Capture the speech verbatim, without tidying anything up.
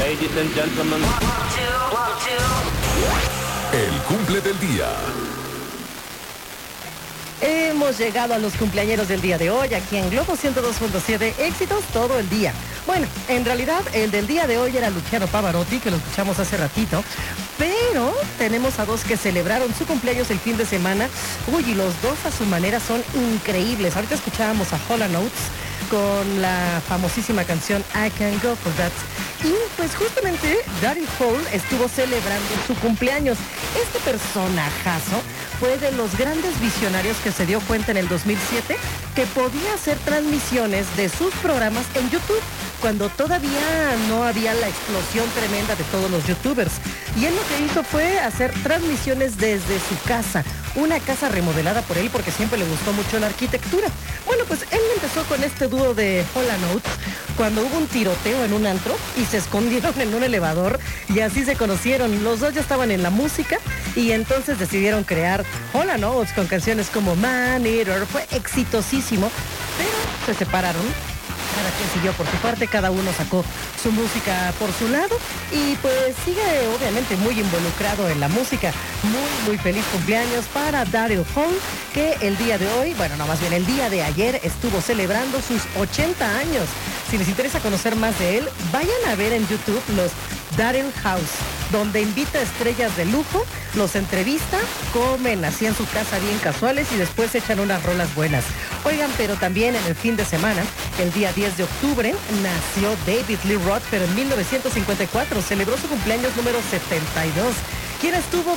Ladies and gentlemen. El cumple del día. Hemos llegado a los cumpleañeros del día de hoy aquí en Globo ciento dos punto siete, éxitos todo el día. Bueno, en realidad el del día de hoy era Luciano Pavarotti, que lo escuchamos hace ratito, pero tenemos a dos que celebraron su cumpleaños el fin de semana. Uy, y los dos a su manera son increíbles. Ahorita escuchábamos a Hall and Oates con la famosísima canción I Can Go For That. Y pues justamente Daryl Hall estuvo celebrando su cumpleaños. Este personajazo fue de los grandes visionarios que se dio cuenta en el dos mil siete que podía hacer transmisiones de sus programas en YouTube, cuando todavía no había la explosión tremenda de todos los youtubers. Y él lo que hizo fue hacer transmisiones desde su casa, una casa remodelada por él porque siempre le gustó mucho la arquitectura. Bueno, pues él empezó con este dúo de Hall and Oates cuando hubo un tiroteo en un antro y se escondieron en un elevador y así se conocieron. Los dos ya estaban en la música y entonces decidieron crear Hall and Oates con canciones como Man Eater. Fue exitosísimo, pero se separaron. Cada quien siguió por su parte, cada uno sacó su música por su lado y pues sigue obviamente muy involucrado en la música. Muy, muy feliz cumpleaños para Daryl Hall, que el día de hoy, bueno, no, más bien el día de ayer estuvo celebrando sus ochenta años. Si les interesa conocer más de él, vayan a ver en YouTube los Daryl House, donde invita a estrellas de lujo, los entrevista, comen así en su casa bien casuales y después echan unas rolas buenas. Oigan, pero también en el fin de semana, el día diez de octubre, nació David Lee Roth, pero en mil novecientos cincuenta y cuatro celebró su cumpleaños número setenta y dos. ¿Quién estuvo